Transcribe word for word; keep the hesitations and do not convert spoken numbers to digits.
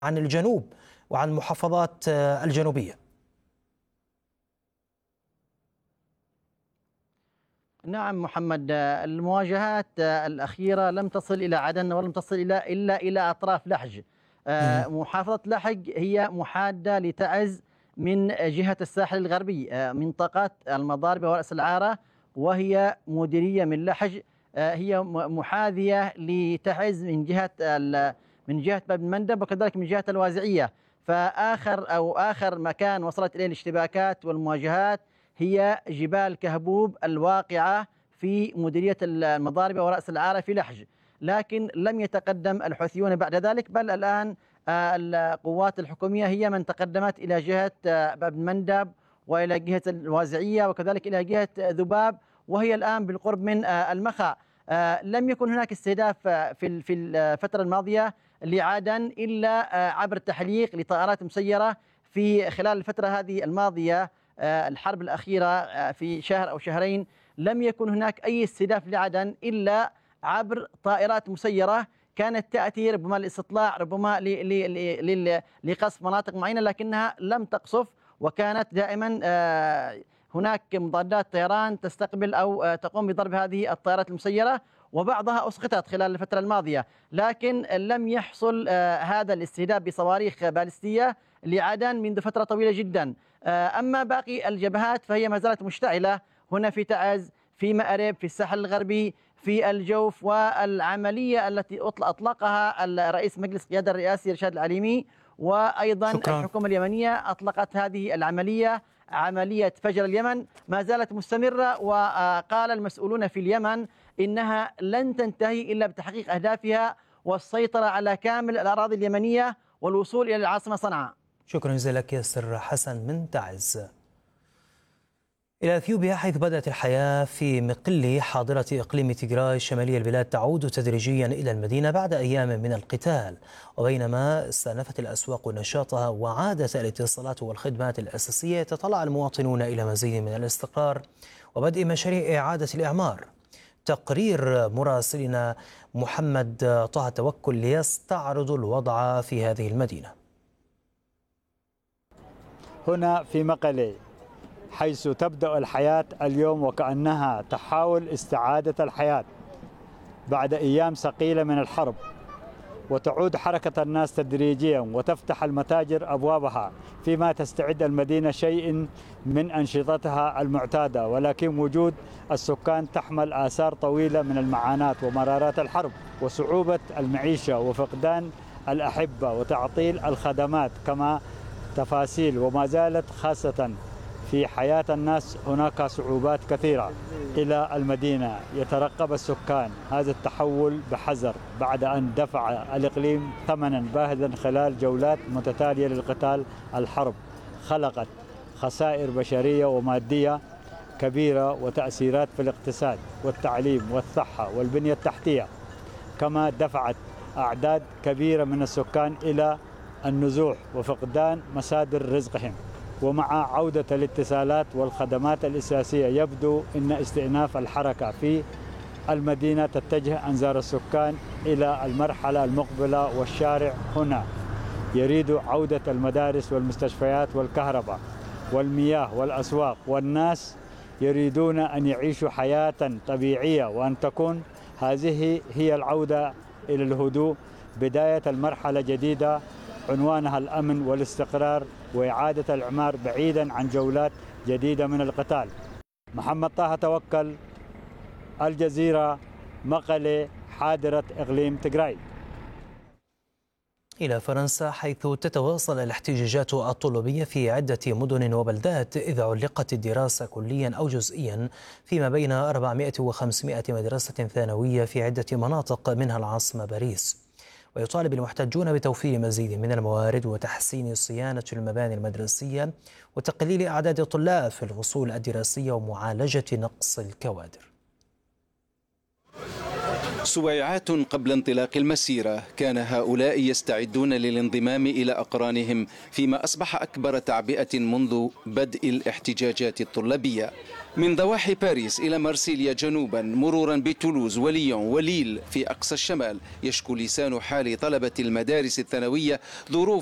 عن الجنوب وعن المحافظات الجنوبية. نعم محمد، المواجهات الأخيرة لم تصل إلى عدن ولم تصل إلى إلا إلى أطراف لحج. محافظة لحج هي محادة لتعز من جهة الساحل الغربي، منطقة المضاربة ورأس العارة، وهي مديرية من لحج هي محاذية لتعز من جهة من جهة باب المندب وكذلك من جهة الوازعية. فآخر أو آخر مكان وصلت إليه الاشتباكات والمواجهات هي جبال كهبوب الواقعة في مديرية المضاربة ورأس العارة في لحج، لكن لم يتقدم الحوثيون بعد ذلك، بل الآن القوات الحكومية هي من تقدمت إلى جهة باب المندب وإلى جهة الوازعية وكذلك إلى جهة ذباب، وهي الآن بالقرب من المخا. لم يكن هناك استهداف في في الفترة الماضية لعدن إلا عبر تحليق لطائرات مسيرة في خلال الفترة هذه الماضية، الحرب الأخيرة في شهر أو شهرين. لم يكن هناك أي استهداف لعدن إلا عبر طائرات مسيرة كانت تأتي ربما للاستطلاع، ربما لقصف مناطق معينة، لكنها لم تقصف، وكانت دائما هناك مضادات طيران تستقبل أو تقوم بضرب هذه الطائرات المسيرة، وبعضها أسقطت خلال الفترة الماضية، لكن لم يحصل هذا الاستهداف بصواريخ باليستية لعدن منذ فترة طويلة جدا. أما باقي الجبهات فهي ما زالت مشتعلة، هنا في تعز، في مأرب، في الساحل الغربي، في الجوف. والعملية التي أطلقها الرئيس مجلس القيادة الرئاسي رشاد العليمي وأيضا شكرا. الحكومة اليمنية أطلقت هذه العملية، عملية فجر اليمن، ما زالت مستمرة، وقال المسؤولون في اليمن إنها لن تنتهي إلا بتحقيق أهدافها والسيطرة على كامل الأراضي اليمنية والوصول إلى العاصمة صنعاء. شكرا جزيلا لك ياسر حسن من تعز. إلى أثيوبيا، حيث بدأت الحياة في مقلي حاضرة إقليم تيغراي شمالي البلاد تعود تدريجيا إلى المدينة بعد أيام من القتال، وبينما استأنفت الأسواق نشاطها وعادت الاتصالات والخدمات الأساسية، يتطلع المواطنون إلى مزيد من الاستقرار وبدء مشاريع إعادة الإعمار. تقرير مراسلنا محمد طه توكل يستعرض الوضع في هذه المدينة. هنا في مقلي، حيث تبدأ الحياة اليوم وكأنها تحاول استعادة الحياة بعد أيام ثقيلة من الحرب، وتعود حركة الناس تدريجيا وتفتح المتاجر أبوابها، فيما تستعد المدينة شيء من أنشطتها المعتادة، ولكن وجود السكان تحمل آثار طويلة من المعاناة ومرارات الحرب وصعوبة المعيشة وفقدان الأحبة وتعطيل الخدمات كما تفاصيل، وما زالت خاصة في حياة الناس هناك صعوبات كثيرة. إلى المدينة يترقب السكان هذا التحول بحذر بعد أن دفع الإقليم ثمنا باهظا خلال جولات متتالية للقتال. الحرب خلقت خسائر بشرية ومادية كبيرة وتأثيرات في الاقتصاد والتعليم والصحة والبنية التحتية، كما دفعت أعداد كبيرة من السكان إلى النزوح وفقدان مصادر رزقهم. ومع عودة الاتصالات والخدمات الأساسية يبدو أن استئناف الحركة في المدينة تتجه أنظار السكان إلى المرحلة المقبلة، والشارع هنا يريد عودة المدارس والمستشفيات والكهرباء والمياه والأسواق، والناس يريدون أن يعيشوا حياة طبيعية وأن تكون هذه هي العودة إلى الهدوء، بداية المرحلة جديدة عنوانها الأمن والاستقرار وإعادة الإعمار بعيدا عن جولات جديدة من القتال. محمد طه توكل، الجزيرة، مقلي، حاضرة إقليم تيغراي. إلى فرنسا، حيث تتواصل الاحتجاجات الطلابية في عدة مدن وبلدات، إذ علقت الدراسة كليا أو جزئيا فيما بين أربعمائة وخمسمائة مدرسة ثانوية في عدة مناطق منها العاصمة باريس. ويطالب المحتجون بتوفير مزيد من الموارد وتحسين صيانة المباني المدرسية وتقليل أعداد الطلاب في الفصول الدراسية ومعالجة نقص الكوادر. سويعات قبل انطلاق المسيرة كان هؤلاء يستعدون للانضمام إلى أقرانهم فيما أصبح أكبر تعبئة منذ بدء الاحتجاجات الطلابية. من ضواحي باريس إلى مارسيليا جنوبا مرورا بتولوز وليون وليل في أقصى الشمال، يشكو لسان حال طلبة المدارس الثانوية ظروف